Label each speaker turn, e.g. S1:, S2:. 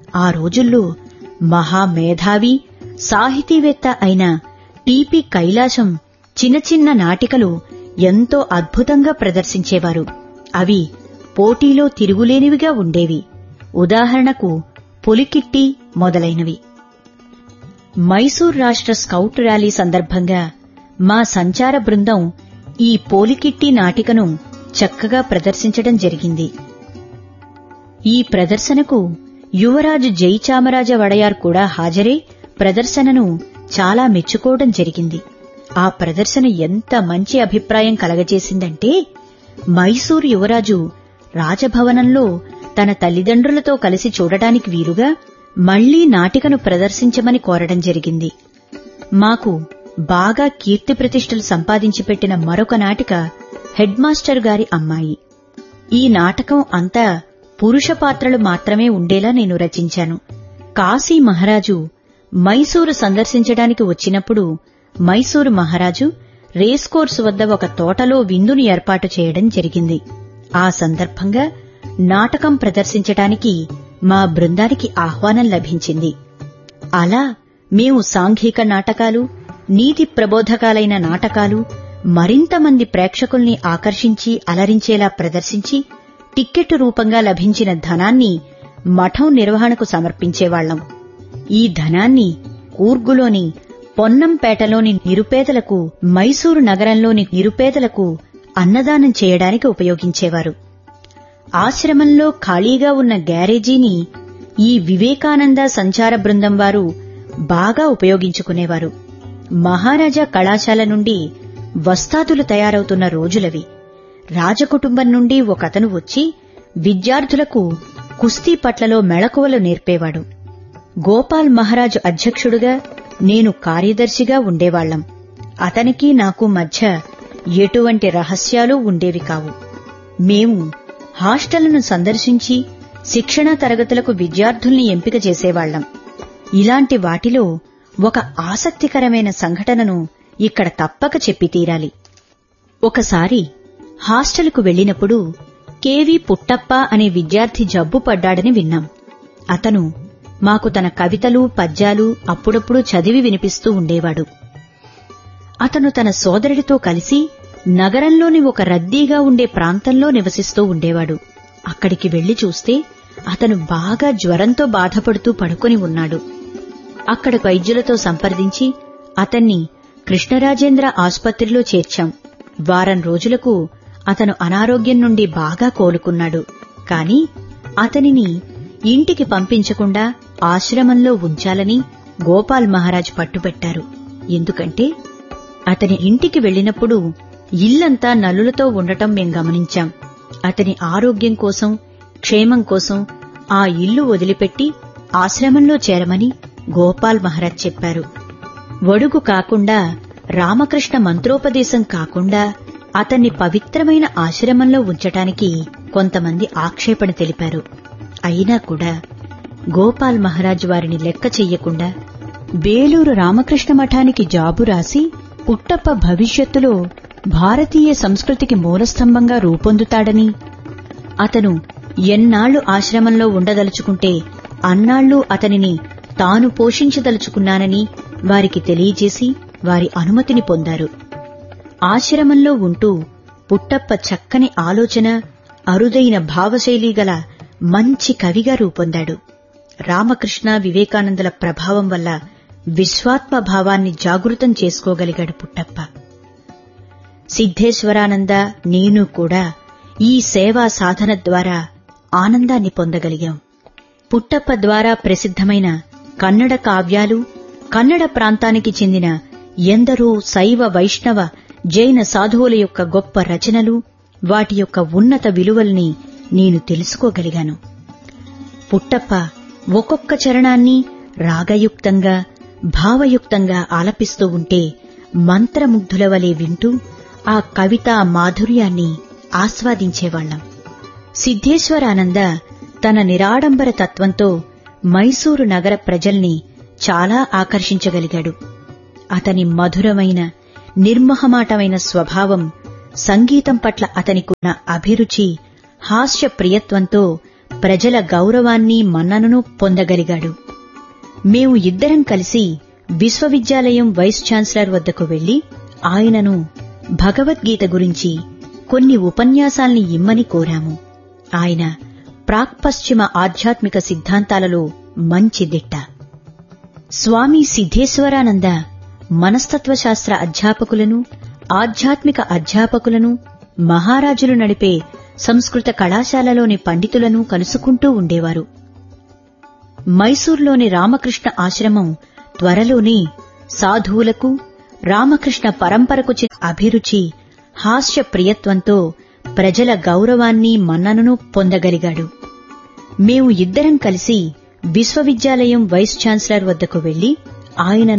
S1: ఆ రోజుల్లో మహామేధావి సాహితీవేత్త అయిన టిపి కైలాసం చిన్న చిన్న నాటికలు ఎంతో అద్భుతంగా ప్రదర్శించేవారు. అవి పోటీలో తిరుగులేనివిగా ఉండేవి. ఉదాహరణకు పులికిట్టి మొదలైనవి. మైసూర్ రాష్ట్ర స్కౌట్ ర్యాలీ సందర్భంగా మా సంచార బృందం ఈ పోలికిట్టి నాటికను చక్కగా ప్రదర్శించడం జరిగింది. ఈ ప్రదర్శనకు యువరాజు జయచామరాజ వడయార్ కూడా హాజరై ప్రదర్శనను చాలా మెచ్చుకోవడం జరిగింది. ఆ ప్రదర్శన ఎంత మంచి అభిప్రాయం కలగజేసిందంటే, మైసూరు యువరాజు రాజభవనంలో తన తల్లిదండ్రులతో కలిసి చూడటానికి వీలుగా మళ్లీ నాటికను ప్రదర్శించమని కోరడం జరిగింది. మాకు బాగా కీర్తి ప్రతిష్టలు సంపాదించి పెట్టిన మరొక నాటిక హెడ్ మాస్టర్ గారి అమ్మాయి. ఈ నాటకం అంతా పురుష పాత్రలు మాత్రమే ఉండేలా నేను రచించాను. కాశీ మహారాజు మైసూరు సందర్శించడానికి వచ్చినప్పుడు మైసూరు మహారాజు రేస్ కోర్సు వద్ద ఒక తోటలో విందుని ఏర్పాటు చేయడం జరిగింది. ఆ సందర్భంగా నాటకం ప్రదర్శించడానికి మా బృందానికి ఆహ్వానం లభించింది. అలా మేము సాంఘిక నాటకాలు, నీతి ప్రబోధకాలైన నాటకాలు మరింత మంది ప్రేక్షకుల్ని ఆకర్షించి అలరించేలా ప్రదర్శించి టిక్కెట్టు రూపంగా లభించిన ధనాన్ని మఠం నిర్వహణకు సమర్పించేవాళ్లం. ఈ ధనాన్ని కూర్గులోని పొన్నంపేటలోని నిరుపేదలకు, మైసూరు నగరంలోని నిరుపేదలకు అన్నదానం చేయడానికి ఉపయోగించేవారు. ఆశ్రమంలో ఖాళీగా ఉన్న గ్యారేజీని ఈ వివేకానంద సంచార బృందం వారు బాగా ఉపయోగించుకునేవారు. మహారాజా కళాశాల నుండి వస్తాదులు తయారవుతున్న రోజులవి. రాజకుటుంబం నుండి ఒకతను వచ్చి విద్యార్థులకు కుస్తీ పట్లలో మెళకువలు నేర్పేవాడు. గోపాల్ మహారాజు అధ్యక్షుడుగా, నేను కార్యదర్శిగా ఉండేవాళ్లం. అతనికి నాకు మధ్య ఎటువంటి రహస్యాలు ఉండేవి కావు. మేము హాస్టళ్లను సందర్శించి శిక్షణా తరగతులకు విద్యార్థుల్ని ఎంపిక చేసేవాళ్లం. ఇలాంటి వాటిలో ఒక ఆసక్తికరమైన సంఘటనను ఇక్కడ తప్పక చెప్పి తీరాలి. ఒకసారి హాస్టలుకు వెళ్లినప్పుడు కెవి పుట్టప్ప అనే విద్యార్థి జబ్బు పడ్డాడని విన్నాం. అతను మాకు తన కవితలు, పద్యాలు అప్పుడప్పుడు చదివి వినిపిస్తూ ఉండేవాడు. అతను తన సోదరుడితో కలిసి నగరంలోని ఒక రద్దీగా ఉండే ప్రాంతంలో నివసిస్తూ ఉండేవాడు. అక్కడికి వెళ్లి చూస్తే అతను బాగా జ్వరంతో బాధపడుతూ పడుకొని ఉన్నాడు. అక్కడ వైద్యులతో సంప్రదించి అతన్ని కృష్ణరాజేంద్ర ఆసుపత్రిలో చేర్చాం. వారం రోజులకు అతను అనారోగ్యం నుండి బాగా కోలుకున్నాడు. కాని అతనిని ఇంటికి పంపించకుండా ఆశ్రమంలో ఉంచాలని గోపాల్ మహారాజ్ పట్టుబట్టారు. ఎందుకంటే అతని ఇంటికి వెళ్లినప్పుడు ఇల్లంతా నల్లులతో ఉండటం మేం గమనించాం. అతని ఆరోగ్యం కోసం, క్షేమం కోసం ఆ ఇల్లు వదిలిపెట్టి ఆశ్రమంలో చేరమని గోపాల్ మహారాజ్ చెప్పారు. వడుగు కాకుండా, రామకృష్ణ మంత్రోపదేశం కాకుండా అతన్ని పవిత్రమైన ఆశ్రమంలో ఉంచటానికి కొంతమంది ఆక్షేపణ తెలిపారు. అయినా కూడా గోపాల్ మహారాజ్ వారిని లెక్క చెయ్యకుండా బేలూరు రామకృష్ణ మఠానికి జాబు రాసి పుట్టప్ప భవిష్యత్తులో భారతీయ సంస్కృతికి మూలస్తంభంగా రూపొందుతాడని, అతను ఎన్నాళ్లు ఆశ్రమంలో ఉండదలుచుకుంటే అన్నాళ్లు అతనిని తాను పోషించదలుచుకున్నానని వారికి తెలియజేసి వారి అనుమతిని పొందారు. ఆశ్రమంలో ఉంటూ పుట్టప్ప చక్కని ఆలోచన, అరుదైన భావశైలి గల మంచి కవిగా రూపొందాడు. రామకృష్ణ, వివేకానందుల ప్రభావం వల్ల విశ్వాత్మ భావాన్ని జాగృతం చేసుకోగలిగాడు పుట్టప్ప. సిద్ధేశ్వరానంద, నేను కూడా ఈ సేవా సాధన ద్వారా ఆనందాన్ని పొందగలిగాం. పుట్టప్ప ద్వారా ప్రసిద్ధమైన కన్నడ కావ్యాలు, కన్నడ ప్రాంతానికి చెందిన ఎందరో శైవ, వైష్ణవ, జైన సాధువుల యొక్క గొప్ప రచనలు, వాటి యొక్క ఉన్నత విలువల్ని నేను తెలుసుకోగలిగాను. పుట్టప్ప ఒక్కొక్క చరణాన్ని రాగయుక్తంగా, భావయుక్తంగా ఆలపిస్తూ ఉంటే మంత్రముగ్ధుల వలె వింటూ ఆ కవితా మాధుర్యాన్ని ఆస్వాదించేవాళ్లం. సిద్ధేశ్వరానంద తన నిరాడంబర తత్వంతో మైసూరు నగర ప్రజల్ని చాలా ఆకర్షించగలిగాడు. అతని మధురమైన, నిర్మోహమాటమైన స్వభావం, సంగీతం పట్ల అతనికున్న అభిరుచి, హాస్య ప్రియత్వంతో ప్రజల గౌరవాన్ని మన్ననను పొందగలిగాడు. మేము ఇద్దరం కలిసి విశ్వవిద్యాలయం వైస్ ఛాన్సలర్ వద్దకు వెళ్లి ఆయనను భగవద్గీత గురించి కొన్ని ఉపన్యాసాల్ని ఇమ్మని కోరాము. ఆయన ప్రాక్పశ్చిమ ఆధ్యాత్మిక సిద్ధాంతాలలో మంచి దిట్ట. స్వామి సిద్ధేశ్వరానంద మనస్తత్వశాస్త్ర అధ్యాపకులను, ఆధ్యాత్మిక అధ్యాపకులను, మహారాజులు నడిపే సంస్కృత కళాశాలలోని పండితులను కలుసుకుంటూ ఉండేవారు. మైసూర్లోని రామకృష్ణ ఆశ్రమం త్వరలోనే సాధువులకు, రామకృష్ణ పరంపరకు అభిరుచి, హాస్య ప్రియత్వంతో ప్రజల గౌరవాన్ని మన్ననను పొందగలిగాడు. మేము ఇద్దరం కలిసి విశ్వవిద్యాలయం వైస్ ఛాన్సలర్ వద్దకు వెళ్లి ఆయన